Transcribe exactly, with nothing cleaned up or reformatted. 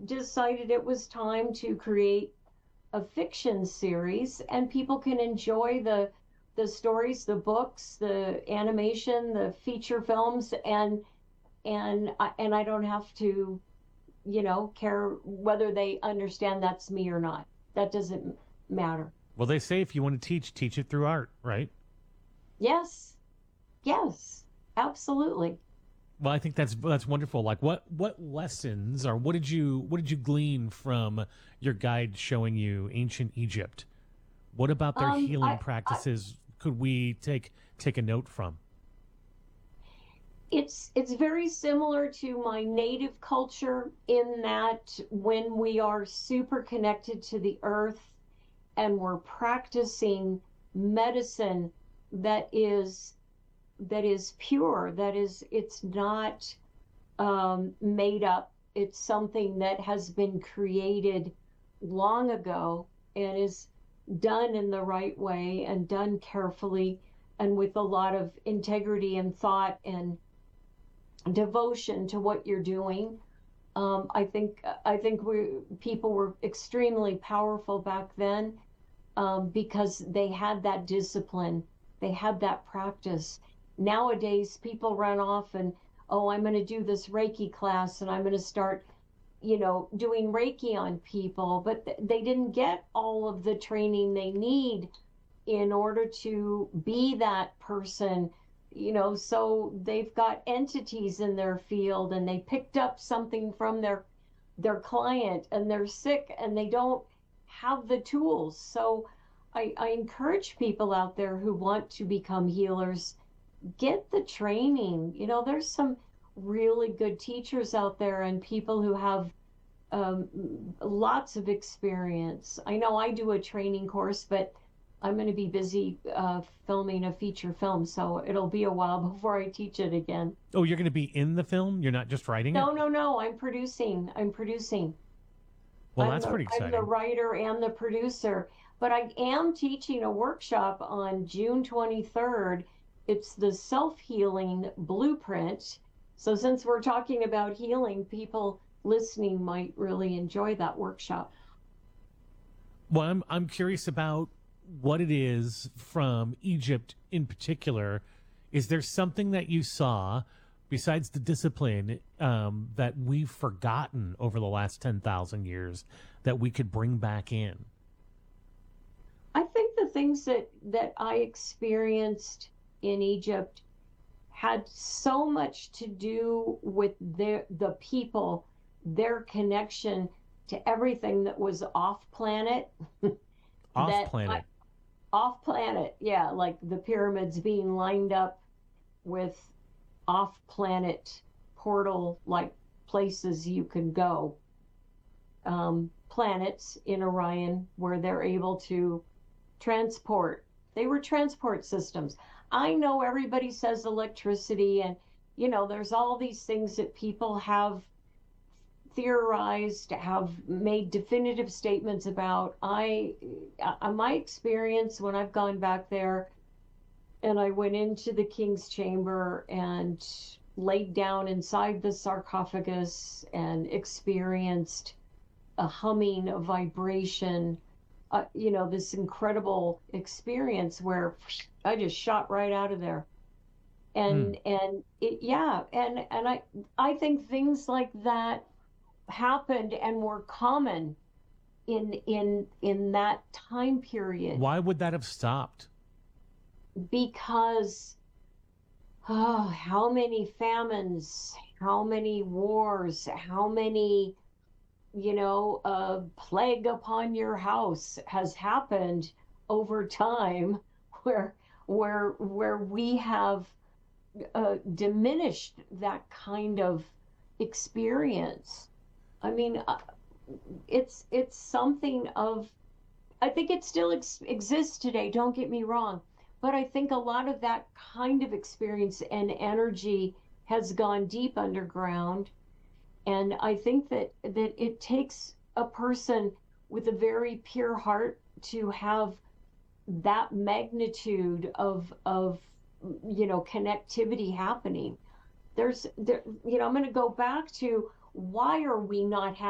decided it was time to create a fiction series, and people can enjoy the the stories, the books, the animation, the feature films, and and I, and I don't have to, you know, care whether they understand that's me or not. That doesn't matter. Well, they say if you want to teach, teach it through art, right? Yes, yes, absolutely. Well, I think that's that's wonderful. Like, what what lessons or what did you what did you glean from your guide showing you ancient Egypt? What about their Um, healing I, I practices could we take take a note from? it's it's very similar to my native culture in that when we are super connected to the earth and we're practicing medicine that is that is pure, that is, it's not um, made up, it's something that has been created long ago and is done in the right way and done carefully and with a lot of integrity and thought and devotion to what you're doing. Um, I think I think we people were extremely powerful back then, um, because they had that discipline, they had that practice. Nowadays, people run off and, oh, I'm going to do this Reiki class and I'm going to start, you know, doing Reiki on people, but th- they didn't get all of the training they need in order to be that person, you know. So they've got entities in their field and they picked up something from their their client and they're sick and they don't have the tools. So I, I encourage people out there who want to become healers, get the training. You know, there's some really good teachers out there and people who have um, lots of experience. I know I do a training course, but I'm going to be busy uh, filming a feature film, so it'll be a while before I teach it again. Oh, you're going to be in the film. You're not just writing it. No, no, no. I'm producing. I'm producing. Well, I'm that's the pretty I'm the exciting. writer and the producer, but I am teaching a workshop on June twenty-third. It's the self-healing blueprint. So since we're talking about healing, people listening might really enjoy that workshop. Well, I'm I'm curious about what it is from Egypt in particular. Is there something that you saw besides the discipline um, that we've forgotten over the last ten thousand years that we could bring back in? I think the things that that I experienced in Egypt had so much to do with their the people, their connection to everything that was off planet. Off that I, planet. Off planet, yeah, like the pyramids being lined up with off planet portal like places you can go, um, planets in Orion where they're able to transport. They were transport systems. I know everybody says electricity, and you know, there's all these things that people have theorized, have made definitive statements about. I, uh, my experience when I've gone back there and I went into the king's chamber and laid down inside the sarcophagus and experienced a humming, a vibration, uh, you know, this incredible experience where I just shot right out of there. Hmm. And and it, yeah, and and I I think things like that happened and were common in in in that time period Why would that have stopped? because, oh, how many famines, how many wars, how many, you know, uh, plague upon your house has happened over time where where where we have uh, diminished that kind of experience. I mean, uh, it's it's something of, I think it still ex- exists today, don't get me wrong, but I think a lot of that kind of experience and energy has gone deep underground. And I think that that it takes a person with a very pure heart to have that magnitude of of you know, connectivity happening. There's there, you know, I'm going to go back to, why are we not having